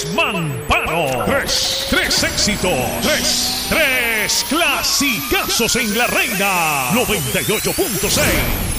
Mamparo. Tres éxitos. Tres clasicazos en La Reina 98.6.